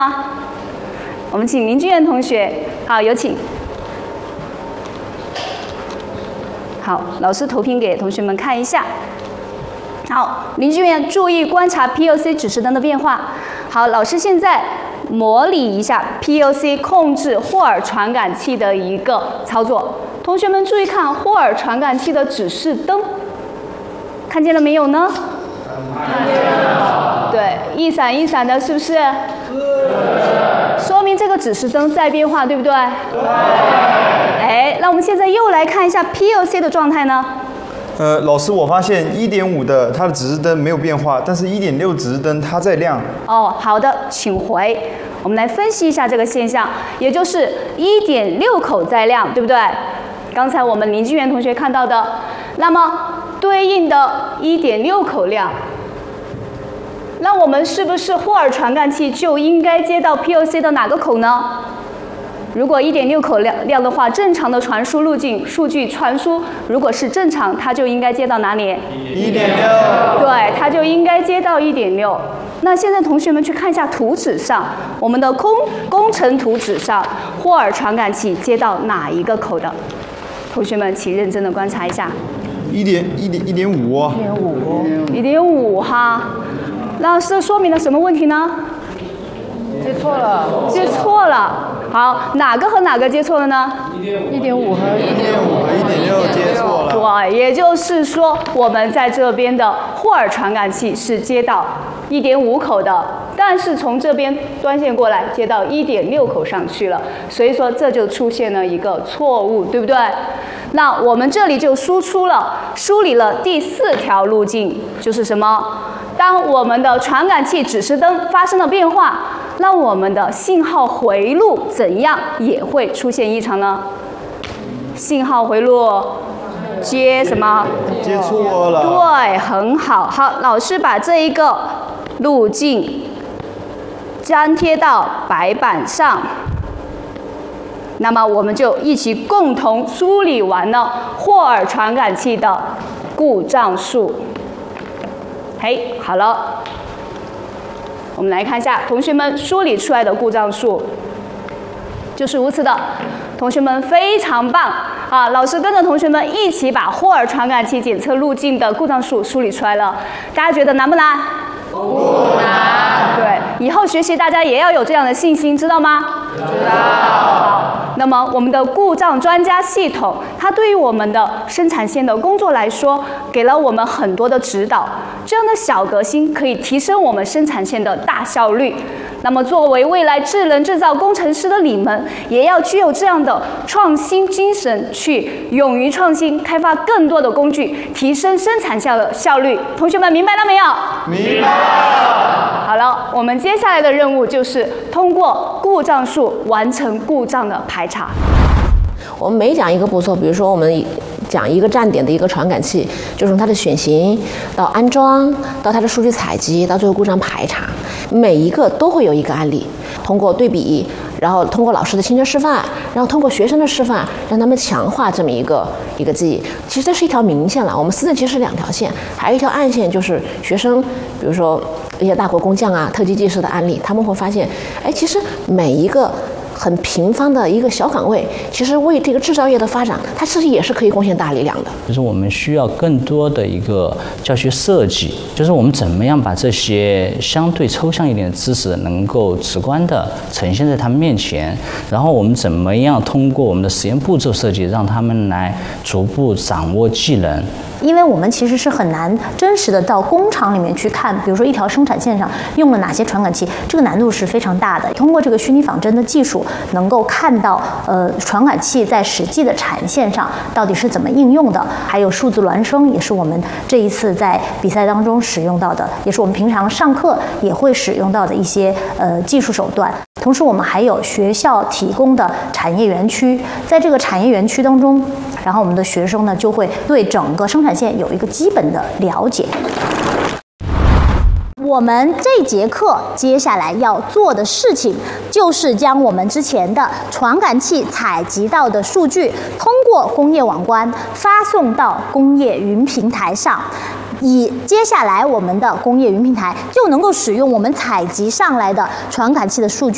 我们请林君元同学，好，有请。好，老师投屏给同学们看一下。好，林君元注意观察 PLC 指示灯的变化。好，老师现在模拟一下 PLC 控制霍尔传感器的一个操作。同学们注意看霍尔传感器的指示灯，看见了没有呢？看见了。对，一闪一闪的，是不是？是。说明这个指示灯在变化，对不对？对。哎，那我们现在又来看一下 PLC 的状态呢？ 老师，我发现1.5的它的指示灯没有变化，但是1.6指示灯它在亮。 哦，好的，请回。我们来分析一下这个现象，也就是1.6口在亮，对不对？刚才我们林君元同学看到的，那么对应的1.6口亮。那我们是不是霍尔传感器就应该接到 PLC 的哪个口呢？如果1.6口亮的话，正常的传输路径数据传输如果是正常，它就应该接到哪里？1.6。对，它就应该接到1.6。那现在同学们去看一下图纸上，我们的工程图纸上，霍尔传感器接到哪一个口的？同学们请认真的观察一下。1.5。1.5哈。那这说明了什么问题呢？ 接错了。 接错了。好，哪个和哪个接错了呢 ？1.5和 1.6接错了。 对，也就是说，我们在这边的霍尔传感器是接到1.5口的，但是从这边端线过来接到1.6口上去了，所以说这就出现了一个错误，对不对？那我们这里就梳理了第4条路径，就是什么？当我们的传感器指示灯发生了变化，那我们的信号回路怎样也会出现异常呢？信号回路接什么？ 接错了。 对，很好。好，老师把这一个路径粘贴到白板上。那么我们就一起共同梳理完了霍尔传感器的故障数。嘿，好了，我们来看一下同学们梳理出来的故障数，就是如此的。同学们非常棒啊！老师跟着同学们一起把霍尔传感器检测路径的故障数梳理出来了，大家觉得难不难？不难。对，以后学习大家也要有这样的信心，知道吗？知道。好，那么我们的故障专家系统，它对于我们的生产线的工作来说，给了我们很多的指导。这样的小革新可以提升我们生产线的大效率。那么，作为未来智能制造工程师的你们，也要具有这样的创新精神，去勇于创新，开发更多的工具，提升生产效率。同学们明白了没有？ 明白了。 好了，我们接下来的任务就是通过故障数完成故障的排查。 我们每讲一个步骤，比如说我们讲一个站点的一个传感器，就从它的选型到安装，到它的数据采集，到最后故障排查，每一个都会有一个案例，通过对比，然后通过老师的亲身示范，然后通过学生的示范，让他们强化这么一个记忆。其实这是一条明线了，我们思政其实是2条线，还有一条暗线，就是学生，比如说一些大国工匠啊、特级技师的案例，他们会发现，哎，其实每一个很平方的一个小岗位，其实为这个制造业的发展，它其实也是可以贡献大力量的。 就是我们需要更多的一个教学设计，就是我们怎么样把这些相对抽象一点的知识能够直观的呈现在他们面前，然后我们怎么样通过我们的实验步骤设计，让他们来逐步掌握技能。 因为我们其实是很难真实的到工厂里面去看，比如说一条生产线上用了哪些传感器，这个难度是非常大的。通过这个虚拟仿真的技术，能够看到传感器在实际的产线上到底是怎么应用的，还有数字孪生也是我们这一次在比赛当中使用到的，也是我们平常上课也会使用到的一些技术手段。同时我们还有学校提供的产业园区，在这个产业园区当中，然后我们的学生呢就会对整个生产线有一个基本的了解。我们这节课接下来要做的事情，就是将我们之前的传感器采集到的数据，通过工业网关发送到工业云平台上。接下来我们的工业云平台就能够使用我们采集上来的传感器的数据。